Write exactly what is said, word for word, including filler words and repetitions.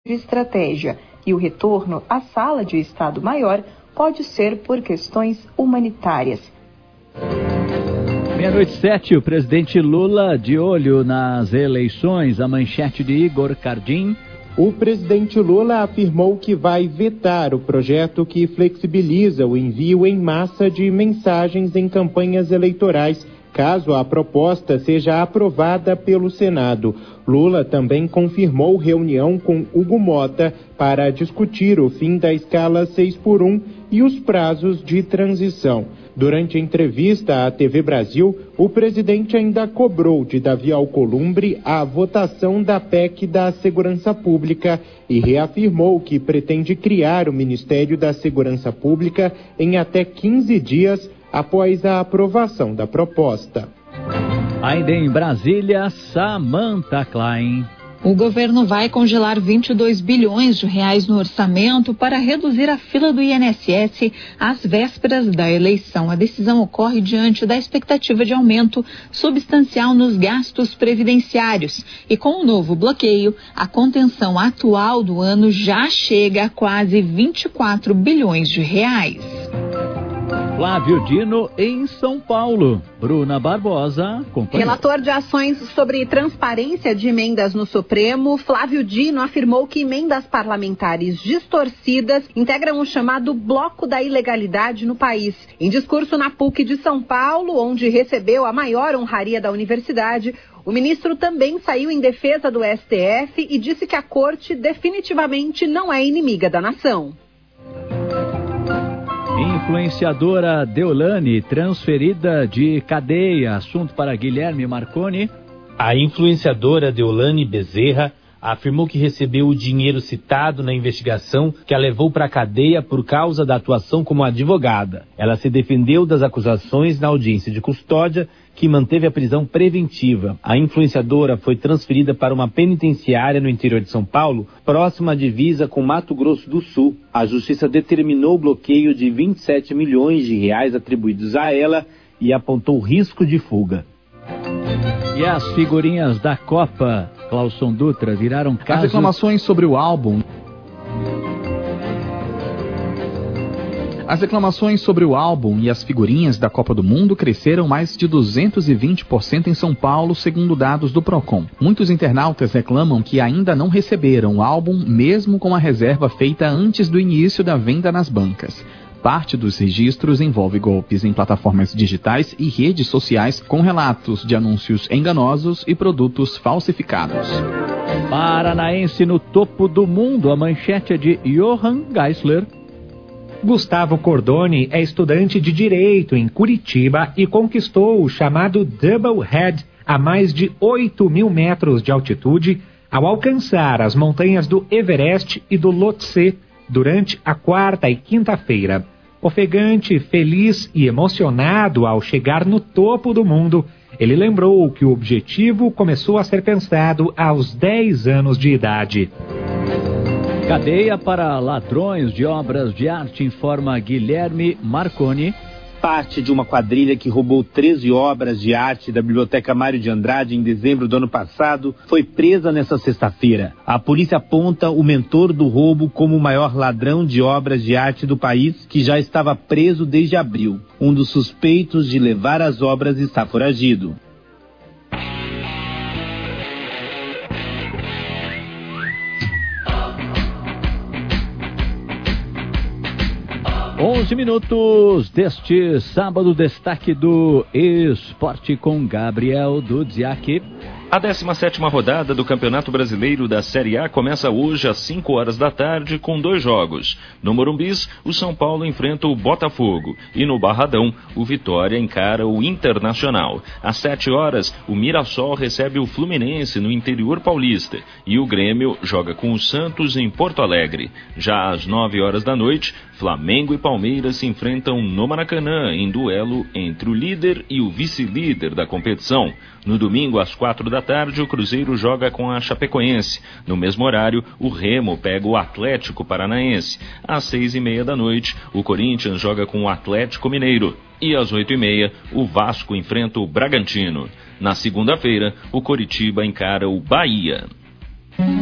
de estratégia e o retorno à sala de Estado-Maior pode ser por questões humanitárias. Meia-noite sete, o presidente Lula de olho nas eleições, a manchete de Igor Cardim. O presidente Lula afirmou que vai vetar o projeto que flexibiliza o envio em massa de mensagens em campanhas eleitorais, caso a proposta seja aprovada pelo Senado. Lula também confirmou reunião com Hugo Mota para discutir o fim da escala seis por um e os prazos de transição. Durante a entrevista à T V Brasil, o presidente ainda cobrou de Davi Alcolumbre a votação da P E C da Segurança Pública e reafirmou que pretende criar o Ministério da Segurança Pública em até quinze dias após a aprovação da proposta. Ainda em Brasília, Samantha Klein. O governo vai congelar vinte e dois bilhões de reais no orçamento para reduzir a fila do I N S S às vésperas da eleição. A decisão ocorre diante da expectativa de aumento substancial nos gastos previdenciários. E com o novo bloqueio, a contenção atual do ano já chega a quase vinte e quatro bilhões de reais. Flávio Dino em São Paulo. Bruna Barbosa acompanhou. Relator de ações sobre transparência de emendas no Supremo, Flávio Dino afirmou que emendas parlamentares distorcidas integram o chamado bloco da ilegalidade no país. Em discurso na P U C de São Paulo, onde recebeu a maior honraria da universidade, o ministro também saiu em defesa do S T F e disse que a corte definitivamente não é inimiga da nação. Influenciadora Deolane transferida de cadeia. Assunto para Guilherme Marconi. A influenciadora Deolane Bezerra afirmou que recebeu o dinheiro citado na investigação que a levou para a cadeia por causa da atuação como advogada. Ela se defendeu das acusações na audiência de custódia, que manteve a prisão preventiva. A influenciadora foi transferida para uma penitenciária no interior de São Paulo, próxima à divisa com Mato Grosso do Sul. A justiça determinou o bloqueio de vinte e sete milhões de reais atribuídos a ela e apontou risco de fuga. E as figurinhas da Copa, Clauson Dutra, viraram casos... As reclamações sobre o álbum... As reclamações sobre o álbum e as figurinhas da Copa do Mundo cresceram mais de duzentos e vinte por cento em São Paulo, segundo dados do Procon. Muitos internautas reclamam que ainda não receberam o álbum, mesmo com a reserva feita antes do início da venda nas bancas. Parte dos registros envolve golpes em plataformas digitais e redes sociais com relatos de anúncios enganosos e produtos falsificados. Paranaense no topo do mundo, a manchete é de Johann Geisler. Gustavo Cordoni é estudante de Direito em Curitiba e conquistou o chamado Double Head a mais de oito mil metros de altitude ao alcançar as montanhas do Everest e do Lhotse durante a quarta e quinta-feira. Ofegante, feliz e emocionado ao chegar no topo do mundo, ele lembrou que o objetivo começou a ser pensado aos dez anos de idade. Cadeia para ladrões de obras de arte, informa Guilherme Marconi. Parte de uma quadrilha que roubou treze obras de arte da Biblioteca Mário de Andrade em dezembro do ano passado foi presa nesta sexta-feira. A polícia aponta o mentor do roubo como o maior ladrão de obras de arte do país, que já estava preso desde abril. Um dos suspeitos de levar as obras está foragido. onze minutos deste sábado, destaque do esporte com Gabriel Dudziak. A décima sétima rodada do Campeonato Brasileiro da Série A começa hoje às cinco horas da tarde com dois jogos. No Morumbis, o São Paulo enfrenta o Botafogo e no Barradão, o Vitória encara o Internacional. Às sete horas, o Mirassol recebe o Fluminense no interior paulista e o Grêmio joga com o Santos em Porto Alegre. Já às nove horas da noite, Flamengo e Palmeiras se enfrentam no Maracanã em duelo entre o líder e o vice-líder da competição. No domingo, às quatro da tarde, o Cruzeiro joga com a Chapecoense. No mesmo horário, o Remo pega o Atlético Paranaense. Às seis e meia da noite, o Corinthians joga com o Atlético Mineiro. E às oito e meia, o Vasco enfrenta o Bragantino. Na segunda-feira, o Coritiba encara o Bahia.